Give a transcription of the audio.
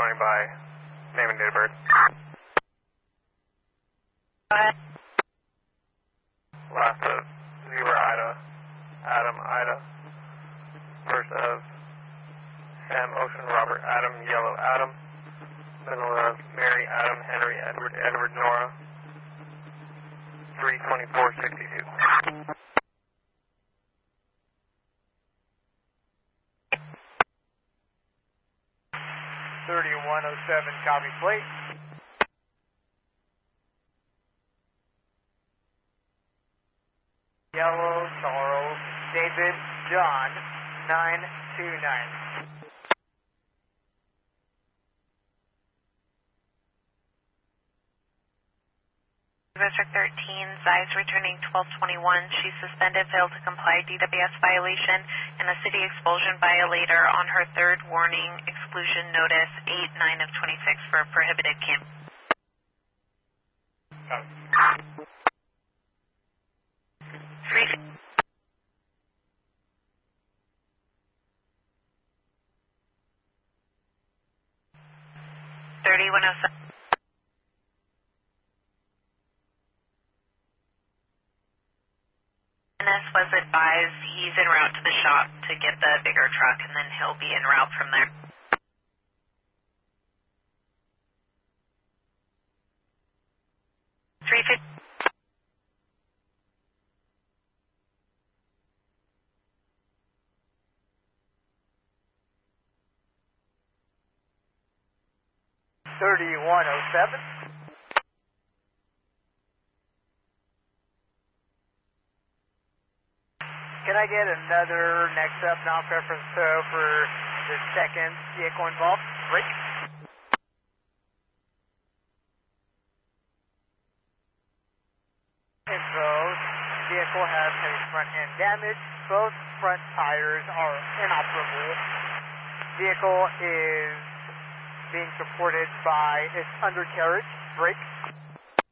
County by name and date of birth. Last of Zebra Ida, Adam Ida. First of Sam Ocean Robert Adam Yellow Adam. Middle of Mary Adam Henry Edward Edward Nora. 32462. 3107, copy plate. Yellow Charles David John 929. District 13, Zeiss returning 1221. She suspended, failed to comply, DWS violation, and a city expulsion violator on her third warning exclusion notice 8-9 of 26 for prohibited camp. 3107. Was advised he's en route to the shop to get the bigger truck, and then he'll be en route from there. $3107. Can I get another next up non-preference tow for the second vehicle involved? Break. Info, vehicle has heavy front end damage. Both front tires are inoperable. Vehicle is being supported by its undercarriage. Brake.